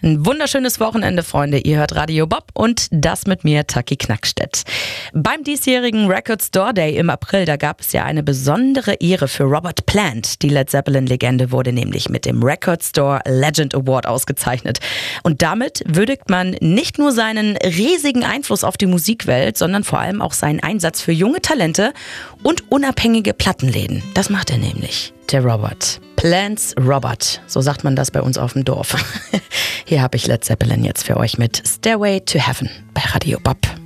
Ein wunderschönes Wochenende, Freunde. Ihr hört Radio Bob und das mit mir, Taki Knackstedt. Beim diesjährigen Record Store Day im April, da gab es ja eine besondere Ehre für Robert Plant. Die Led Zeppelin-Legende wurde nämlich mit dem Record Store Legend Award ausgezeichnet. Und damit würdigt man nicht nur seinen riesigen Einfluss auf die Musikwelt, sondern vor allem auch seinen Einsatz für junge Talente und unabhängige Plattenläden. Das macht er nämlich, der Robert. Plants Robert, so sagt man das bei uns auf dem Dorf. Hier habe ich Led Zeppelin jetzt für euch mit Stairway to Heaven bei Radio Bob.